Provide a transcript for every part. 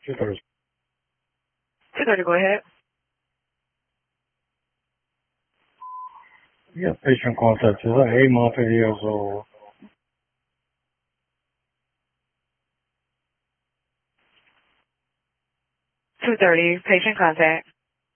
230. 230, go ahead. Yeah, patient contact. She's like 8 months, 8 years old. $230, patient contact.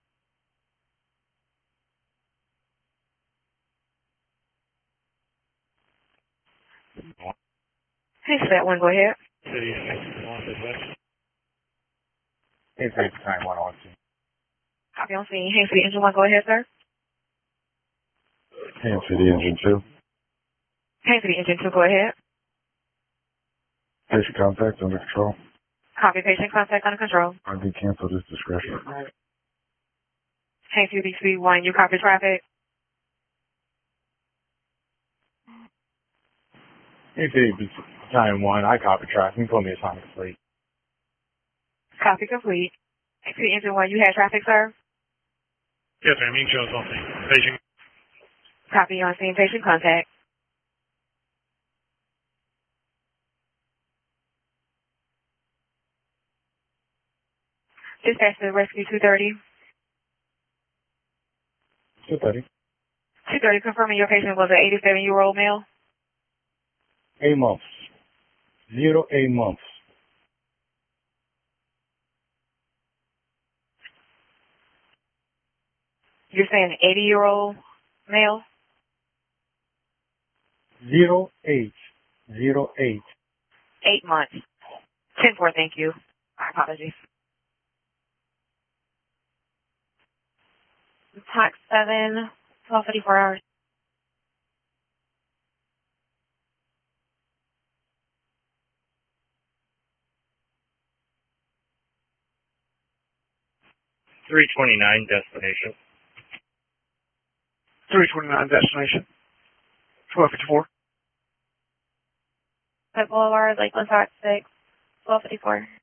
Hey, that one, go ahead. City, West. Hey, City, time 102. Copy on scene. Hey, City, engine one, go ahead, sir. Hey, City, engine 2. Hey, City, engine two, go ahead. Patient contact under control. Copy, patient contact under control. I can cancel this discretion. Hey, CDC one, you copy traffic. Hey, City, time 1. I copy track. You can put me assignment complete. Copy complete. Hey, City, engine one, you had traffic, sir. Yes, ma'am. You can show us something. Patient. Copy on scene, patient contact. Dispatch to rescue 230. 230. 230, confirming your patient was an 87-year-old male. 8 months. 8 months. You're saying 80-year-old male? 08. 08. 8 months. 10-4, thank you. My apologies. Tax 7, 12:54 hours. $329 destination. 329 destination. 1254. Boulevard, Lakeland, Tax 6, 12:54.